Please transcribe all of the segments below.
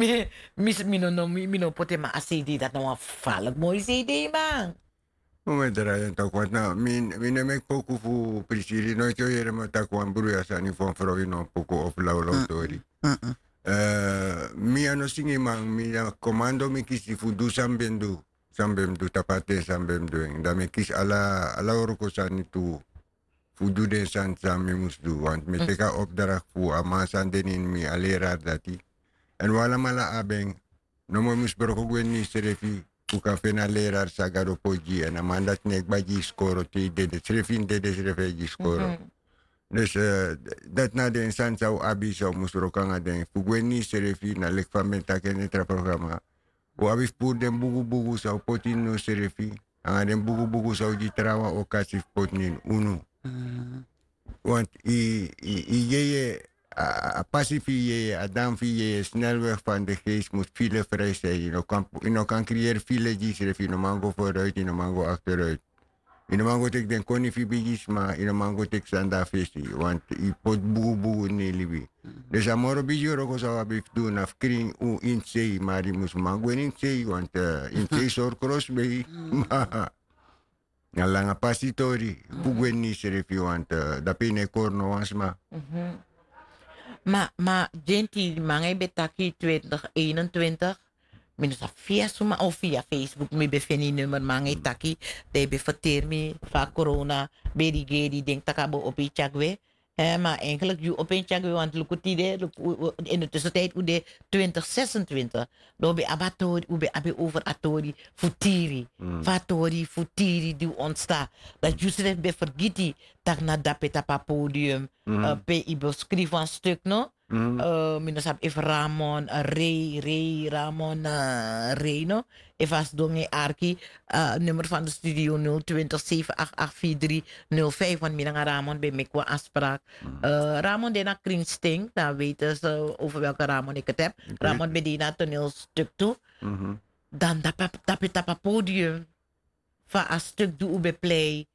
mino pote ma a CD dat nou een valk mooi CD man. Moment draaien toch wat nou. Min mek poku fu prisiri no cho yere ma takwan bruya sani fon fro ino poku of laulau tori. Mi ano singi mang mi komando mi kisi fu du sambem du tapate sambem du. Da mi kis ala oroko sani tu fu du de san sami musdu want mi teka opdracht fu amasan denin mi alera dati. En wala mala abeng no mo mus beroko gwen ni serefi uka fena leraar sagaro poji en amandat nek baji skoro ti de srefin de srefeji skoro. Dus dat na den san zou abi zou musrokanga den fugweni serefi na lek famenta kenetra programma. O abi pur den bugu zou potin no serefi. Anga den bugu zou ji trawa okasif potnin unu. Want i yeye a pacifië, a danfie, snelweg van de geest moet filevrij zijn. Je kan creëren file die schrijf, je mango vooruit, je mango achteruit. Je mango tek den konifibigis, maar je mango tek sanda festi, want je pot boe nelibi. Dus amoro bijou roko zou abif doen, af kring u in zee, maar je moest mango in zee, want in zee soort cross bij. Langa pasitori, bugwen ni schrijf, want dat pine corno was maar. Maar Genti, mangai betaki 2021. Minus via suma of via Facebook. Me befeni nummer mangai taki. De be verteer me van corona. Bedi gedi denk takabo op een chagwe. Maar eigenlijk je op een chagwe want lukutide in de tussentijd ude 2026. Dobe abatori ube abe over atori futiri. Fatori futiri die ontsta. Dat je zegt be vergiti tak na dapeta pa podium. Pe ibo schrijf een stuk no. Minus heb even Ramon, Ramon, no? Even als donge Arki, nummer van de studio 020 788 4305. Want mina Ramon bij mij qua afspraak. Ramon die na kringsting, dan weten ze over welke Ramon ik het heb. Ramon bij die na toneelstuk toe. Dan dat podium van een stuk doe bij play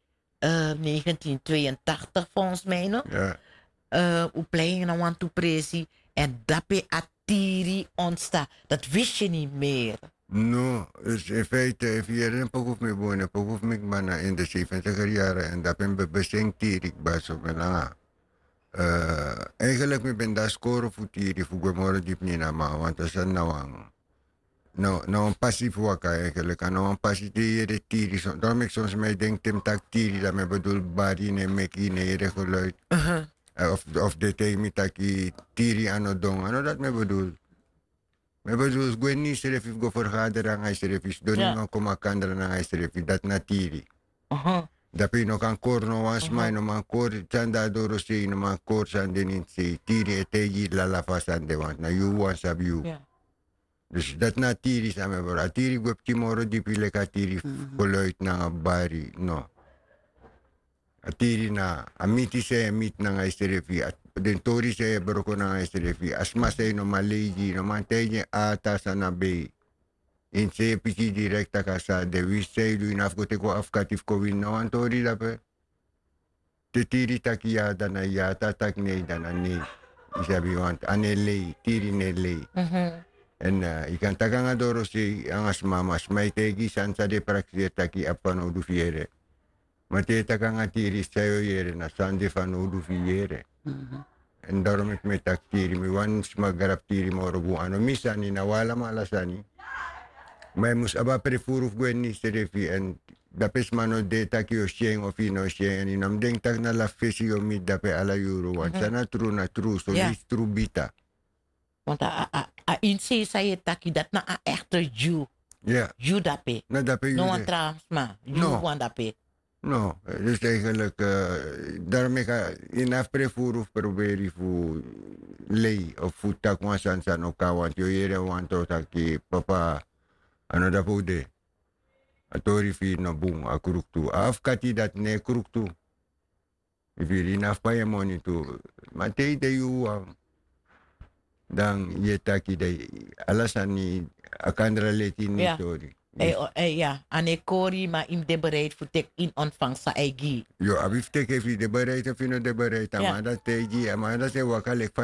1982 volgens mij, no? Ja. U playing na want to presi en dape atiri onsta. Dat wist je niet meer. No, dus in feite, if je een pokuf me wonen, pokuf me mana in de 70 jaren en dat ben beseng tirik baso melanga. Eigenlijk me ben daar scoren voor tiri, voor gemoro diep niet na ma, want dat is een nawang. Nou een passief waka eigenlijk, nou een passief die tiri. Daarom ik soms mij denk, tem tak tiri, dat me bedoel barine, mekine, geluid. Of de temi taki tiri ano dong, ano dat me bedoel. Me bedoel, gwen ni serefif go vergaderen ang ay serefis, doon nga kumakandra ng ay serefis, dat na tiri. Dapi no kan kor no was may no man kor tanda doro si no man kor san din si tiri eteji lalafasan de want na you want sab you. Dus dat na tiri sa me bro. Tiri gwep timoro di pile ka tiri koloit na bari no. Atiri na amiti se mit na nga isterefi at den tori se broko na nga isterefi asma se no maleji no mantenye ata sa na be in se piki direkta ka sa de wisse lu in afgote ko afkatif ko win no antori dape te tiri takia dana yata tak ne dana ne isabi want anele tiri nele en ikan takanga doro si angas mamas may tegi sansa de praxia taki apano du fiere. Mateta ka nga tiri sa'yo yere na sandi fanudu fiere. En daarom ik met tak tiri mi wans magarap tiri mo robu ano misani nawala malasani. May mus aba prefuruf gwen ni serefi en dapes mano de tak yo sieng of ino sieng en inam deng tak na la fesi yo mid dape ala euro wan sana true so is true bita. Want inse sa je taki dat na a echte Jew. Ja. Jew dape. Na dape no een transma. Jew wan dape. No, dus eigenlijk daarmee ga in afprevoer of proberen voor lei of voor takwasan san oka want yo yere want to taki papa ano da pode atori fi no bung akuruktu afkati dat ne kuruktu if you enough pa money to matei de you dan ye taki de alasan ni akandra leti ni tori. Ja, ane kori ma im de bereid voor tek in ontvangst sa egi. Yo, abif tek heeft de bereid of je de bereid, maar dat tegi, maar dat is wakalik